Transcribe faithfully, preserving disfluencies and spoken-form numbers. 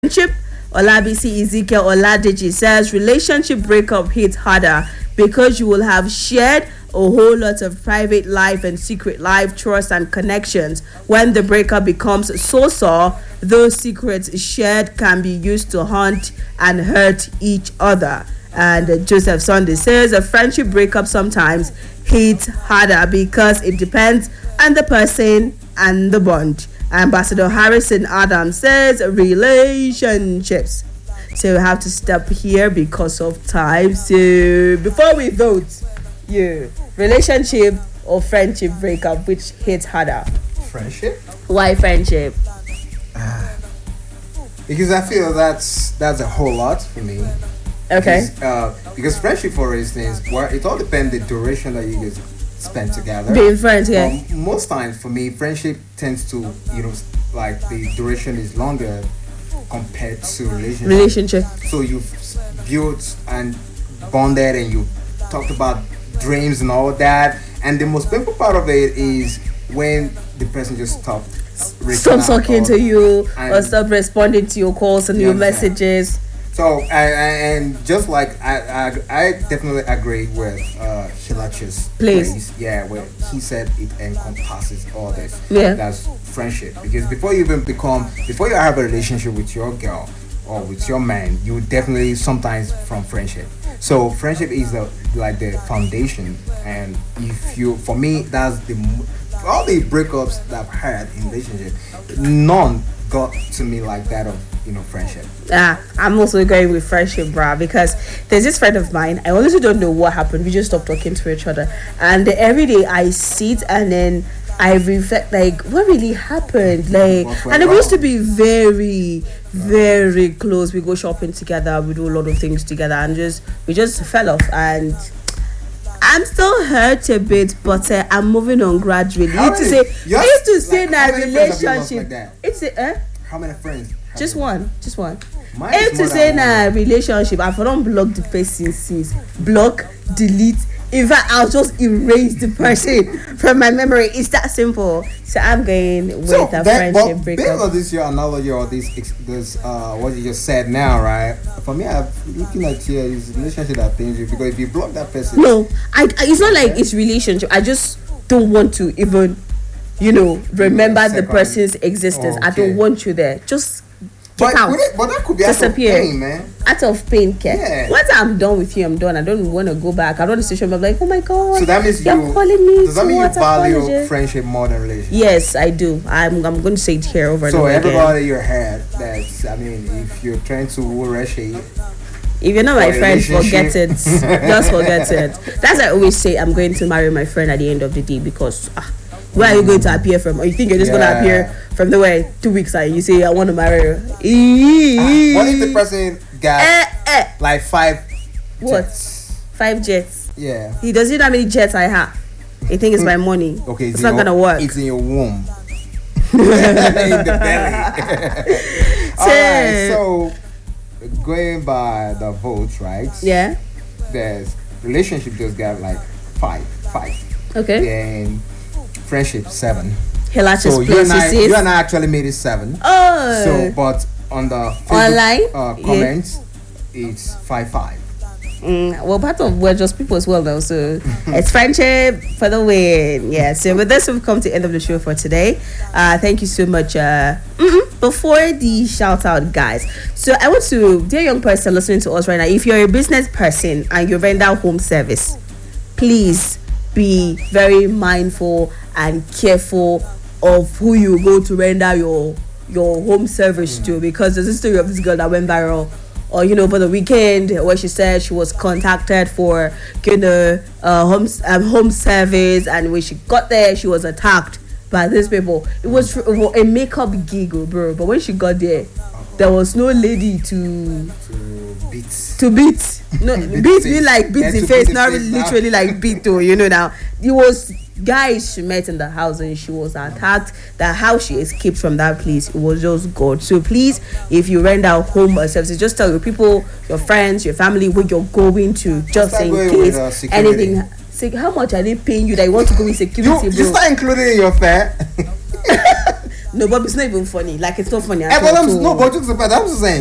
friendship. Olabisi Ezekiel Oladeji says relationship breakup hits harder because you will have shared a whole lot of private life and secret life, trust and connections. When the breakup becomes so sore, those secrets shared can be used to haunt and hurt each other. And uh, Joseph Sunday says a friendship breakup sometimes hits harder because it depends on the person and the bond. Ambassador Harrison Adams says relationships. So we have to stop here because of time. So before we vote, yeah, relationship or friendship breakup, which hits harder? Friendship. Why friendship? Because I feel that's that's a whole lot for me. Okay. Because, uh, because friendship, for instance, well, it all depends the duration that you guys spend together. Being friends, yeah. Um, most times, for me, friendship tends to, you know, like the duration is longer compared to relationship. Relationship. So you've built and bonded, and you talked about dreams and all that. And the most painful part of it is when the person just stopped. Stop talking to you or stop responding to your calls and your understand? messages. So, I, I, and just like I, I, I definitely agree with uh, Shilachi's Please. Yeah, where he said it encompasses all this. Yeah. That's friendship. Because before you even become, before you have a relationship with your girl or with your man, you definitely sometimes from friendship. So, friendship is the like the foundation. And if you, for me, that's the all the breakups that I've had in relationship, none got to me like that of, you know, friendship. Ah, I'm also going with friendship, bruh, because there's this friend of mine. I honestly don't know what happened. We just stopped talking to each other, and every day I sit and then I reflect, like, what really happened, like, and we used to be very, very close. We go shopping together, we do a lot of things together, and just we just fell off, and I'm still hurt a bit, but uh, I'm moving on gradually. You used to say, you used to say like, that relationship. Like that? It's a, eh? How many friends? Just one, just one. Mine If is to more say than na one. relationship, I for don't block the person since block, delete. In fact, I'll just erase the person from my memory. It's that simple. So I'm going with So a that, friendship but breakup. based on this your analogy or this ex- this uh what you just said now, right? For me, I'm looking at here is relationship that pains you, because if you block that person, No, I, I. It's not like it's relationship. I just don't want to even, you know, remember the Second. person's existence. I Okay. don't want you there. Just get but, out. could it, but that could be out of Disappear. pain, man. Out of pain, care. Yeah. Once I'm done with you, I'm done. I don't want to go back. I don't want to situation. I'm like, oh my god. So that means you're you calling me. does that mean you towards value apology. friendship more than relationship? Yes, I do. I'm. I'm going to say it here over and So over everybody again. you heard that's, I mean, if you're trying to rush it, If you're not my for friend, forget it. relationship. Just forget it. That's why I always say I'm going to marry my friend at the end of the day, because ah, where are you going to appear from? Or you think you're just Yeah. going to appear from the way two weeks and you say I want to marry her? Ah, what if the person got Eh, eh. like five What? jets? Five jets. Yeah. He doesn't know how many jets I have. He think it's my money. Okay, it's in not your- gonna work. It's in your womb. In the belly. Alright, so going by the votes, right? Yeah. There's relationship just got like five. Five. Okay. And friendship seven. Hilacious So you and, I, places. you and I actually made it seven. Oh. So, but on the Facebook, Online? uh, Yeah. comments, it's five five. Mm, well, part of we're just people as well, though. So it's friendship for the win. Yeah. So with this, we've come to the end of the show for today. Uh, thank you so much. Uh, mm-mm, before the shout out, guys. So I want to, dear young person listening to us right now, if you're a business person and you render home service, please be very mindful and careful of who you go to render your your home service mm. to, because there's a story of this girl that went viral, or you know, over the weekend, where she said she was contacted for, you know, uh, home um, home service, and when she got there, she was attacked by these people. It was a makeup gig, bro. But when she got there, there was no lady to To beat. to beat. No, Beat beat the me face. like beat Yeah, the to face, beat the not face now. literally like beat though. You know, now it was guys she met in the house and she was attacked. That how she escaped from that place, it was just God. So please, if you rent out home or services, just tell your people, your friends, your family where you're going to, just Start in going case with, uh, security. anything. Say, how much are they paying you that you want to go with security, You, bro? you start including in your fare. No, but it's not even funny. Like it's not funny. At Eh, but all, I'm so- no, but jokes apart, I'm just saying.